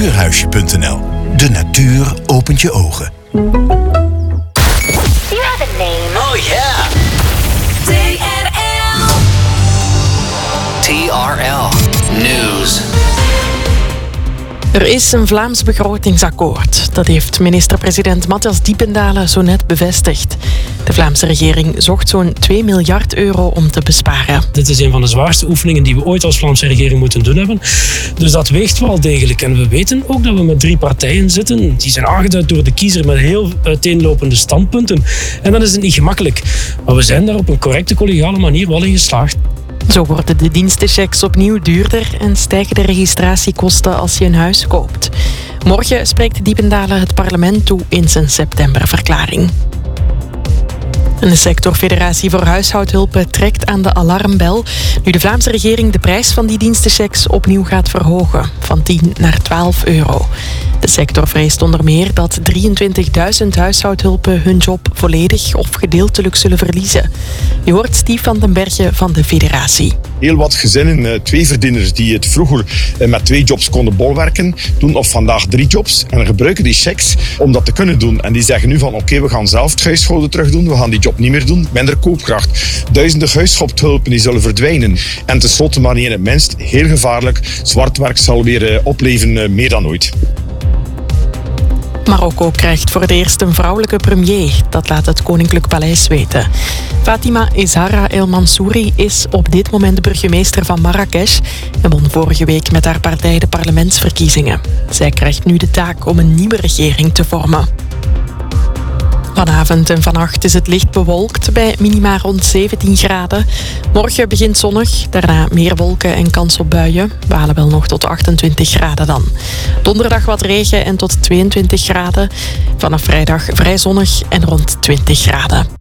Natuurhuisje.nl. De natuur opent je ogen. You have a name. Oh yeah. TRL News. Er is een Vlaams begrotingsakkoord. Dat heeft minister-president Matthias Diependalen zo net bevestigd. De Vlaamse regering zocht zo'n 2 miljard euro om te besparen. Dit is een van de zwaarste oefeningen die we ooit als Vlaamse regering moeten doen hebben. Dus dat weegt wel degelijk. En we weten ook dat we met 3 partijen zitten. Die zijn aangeduid door de kiezer met heel uiteenlopende standpunten. En dan is het niet gemakkelijk. Maar we zijn daar op een correcte, collegiale manier wel in geslaagd. Zo worden de dienstenchecks opnieuw duurder en stijgen de registratiekosten als je een huis koopt. Morgen spreekt Diependalen het parlement toe in zijn septemberverklaring. En de sectorfederatie voor huishoudhulpen trekt aan de alarmbel nu de Vlaamse regering de prijs van die dienstenchecks opnieuw gaat verhogen, van 10 naar 12 euro. De sector vreest onder meer dat 23.000 huishoudhulpen hun job volledig of gedeeltelijk zullen verliezen. Je hoort Stief van den Berge van de federatie. Heel wat gezinnen, 2 verdieners die het vroeger met 2 jobs konden bolwerken, doen of vandaag 3 jobs en gebruiken die checks om dat te kunnen doen. En die zeggen nu van oké, we gaan zelf het huishouden terug doen, we gaan die job niet meer doen, minder koopkracht. Duizenden huishoudhulpen die zullen verdwijnen. En tenslotte, maar niet in het minst, heel gevaarlijk, zwart werk zal weer opleven meer dan ooit. Marokko krijgt voor het eerst een vrouwelijke premier. Dat laat het Koninklijk Paleis weten. Fatima Zahra El Mansouri is op dit moment burgemeester van Marrakesh en won vorige week met haar partij de parlementsverkiezingen. Zij krijgt nu de taak om een nieuwe regering te vormen. Vanavond en vannacht is het licht bewolkt bij minima rond 17 graden. Morgen begint zonnig, daarna meer wolken en kans op buien. We halen wel nog tot 28 graden dan. Donderdag wat regen en tot 22 graden. Vanaf vrijdag vrij zonnig en rond 20 graden.